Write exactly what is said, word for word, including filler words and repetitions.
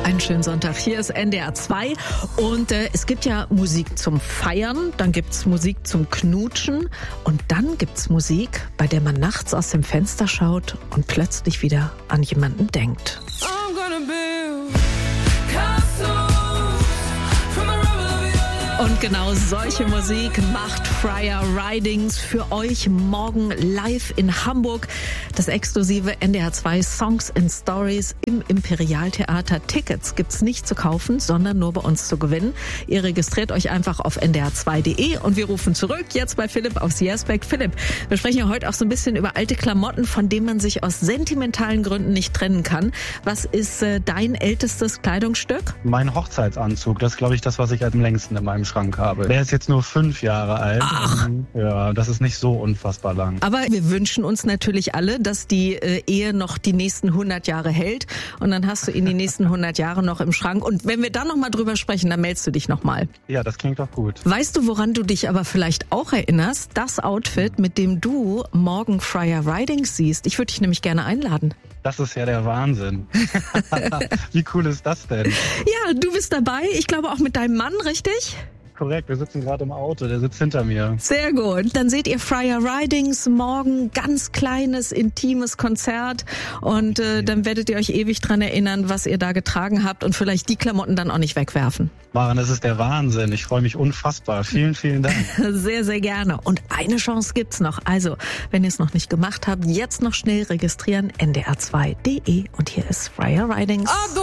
Einen schönen Sonntag. Hier ist N D R zwei und äh, es gibt ja Musik zum Feiern, dann gibt's Musik zum Knutschen und dann gibt's Musik, bei der man nachts aus dem Fenster schaut und plötzlich wieder an jemanden denkt. I'm gonna build castles from a rubble of your. Und genau solche Musik macht Freya Ridings für euch morgen live in Hamburg. Das exklusive N D R zwei Songs and Stories im Imperialtheater. Tickets gibt's nicht zu kaufen, sondern nur bei uns zu gewinnen. Ihr registriert euch einfach auf n d r zwei punkt d e und wir rufen zurück jetzt bei Philipp aus Jersbeck. Philipp, wir sprechen ja heute auch so ein bisschen über alte Klamotten, von denen man sich aus sentimentalen Gründen nicht trennen kann. Was ist äh, dein ältestes Kleidungsstück? Mein Hochzeitsanzug, das ist, glaube ich, das, was ich am längsten in meinem Schrank habe. Der ist jetzt nur fünf Jahre alt. Ach. Ja, das ist nicht so unfassbar lang. Aber wir wünschen uns natürlich alle, dass die äh, Ehe noch die nächsten hundert Jahre hält und dann hast du ihn die nächsten hundert Jahre noch im Schrank. Und wenn wir dann noch mal drüber sprechen, dann meldest du dich noch mal. Ja, das klingt doch gut. Weißt du, woran du dich aber vielleicht auch erinnerst? Das Outfit, mit dem du morgen Freya Ridings siehst. Ich würde dich nämlich gerne einladen. Das ist ja der Wahnsinn. Wie cool ist das denn? Ja, du bist dabei. Ich glaube auch mit deinem Mann, richtig? Korrekt, wir sitzen gerade im Auto, der sitzt hinter mir. Sehr gut. Dann seht ihr Freya Ridings morgen, ganz kleines, intimes Konzert und äh, dann werdet ihr euch ewig dran erinnern, was ihr da getragen habt und vielleicht die Klamotten dann auch nicht wegwerfen. Maren, das ist der Wahnsinn. Ich freue mich unfassbar. Vielen, vielen Dank. Sehr, sehr gerne. Und eine Chance gibt's noch. Also, wenn ihr es noch nicht gemacht habt, jetzt noch schnell registrieren, n d r zwei punkt d e und hier ist Freya Ridings.